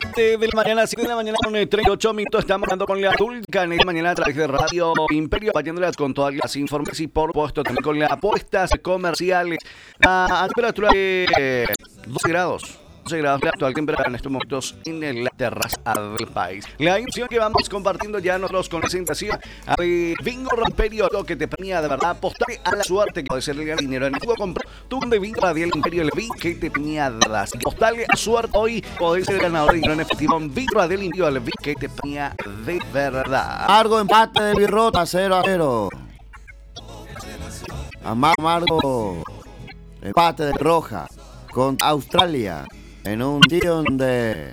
De la mañana, 5 de la mañana, con 38 minutos, estamos hablando con la Tulcan esta mañana a través de Radio Imperio, batiéndolas con todas las informaciones y por supuesto también con las apuestas comerciales. A temperatura de 12 grados. 12 grados la actual temperatura en estos momentos en la terraza del país. La información que vamos compartiendo ya nosotros con presentación de Bingo Imperio, lo que te premia de verdad apostar a la suerte que puede ser el dinero en el juego. Comprar tu de Bingo Radial Imperio, el Bingo que te premia de verdad. Si apostale a suerte hoy, podés ser ganador de dinero en efectivo en Bingo Radial Imperio, el Bingo que te premia de verdad. Amargo empate de Birrota 0-0. Amargo empate de Roja con Australia. En un día donde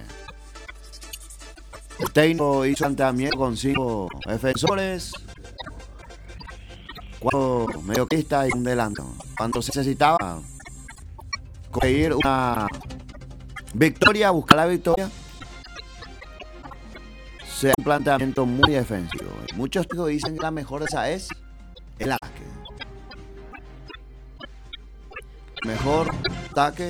el técnico hizo planteamiento con 5 defensores, 4 mediocampistas y un delantero. Cuando se necesitaba conseguir una victoria, buscar la victoria, se hace un planteamiento muy defensivo. Muchos dicen que la mejor de esa es el ataque. Mejor ataque.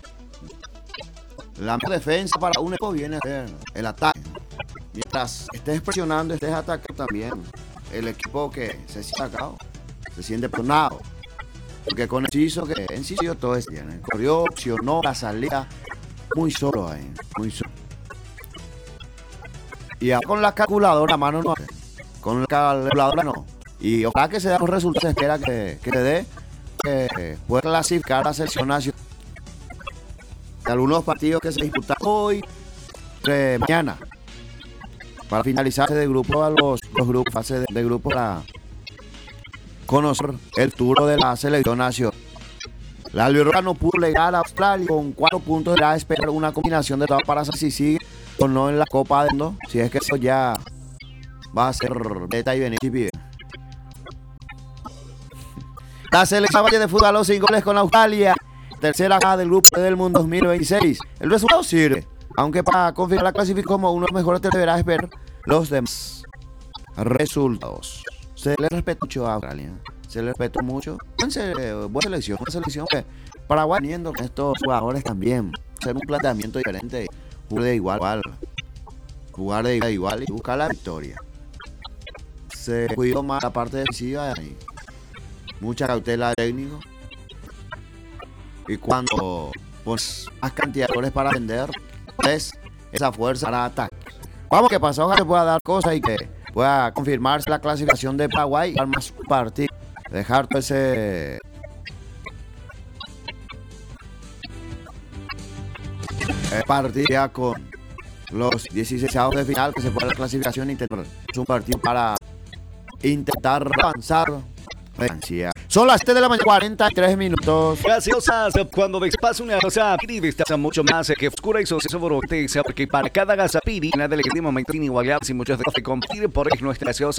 La mejor defensa para un equipo viene a ser el ataque. Mientras estés presionando, estés atacando también. El equipo que se siente atacado, se siente presionado. Porque con Enciso, que Enciso todo es bien. Corrió, opcionó la salida muy solo ahí. Muy solo. Y ahora con la calculadora a mano no. Con la calculadora no. Y ojalá que se dé los resultados. Se espera que le dé. Que pueda clasificar a la selección nacional. Algunos partidos que se disputan hoy, mañana, para finalizarse de grupo a los grupos, fase de grupo para conocer el tour de la selección nacional. La Albirroja no pudo llegar a Australia con 4 puntos, ya esperar una combinación de todo para saber si sigue o no en la Copa del Mundo, si es que eso ya va a ser beta y venir. La selección Valle de fútbol a los 5 goles con Australia. Tercera del grupo del mundo 2026. El resultado sirve, aunque para confirmar la clasificación como uno de los mejores te deberás ver los demás resultados. Se le respeta mucho a Australia, se le respeta mucho. Buena selección que Paraguay teniendo estos jugadores también. Hacer un planteamiento diferente, jugar de igual y buscar la victoria. Se cuidó más la parte defensiva y mucha cautela técnico. Y cuando pues más cantidad de goles para vender, pues esa fuerza para ataque. Vamos, que pasó, ojalá que pueda dar cosas y que pueda confirmarse la clasificación de Paraguay al más partido. Dejar todo ese partido ya con los 16 de final que se puede la clasificación. Es un partido para intentar avanzar. Son las 7 de la mañana, 43 minutos. Gracias. Cuando despasa una gasapiri, está mucho más que oscura y sobrevolteza, porque para cada gasapiri, nada le queda un momento inigualable sin muchos de competir por nuestra gaseosa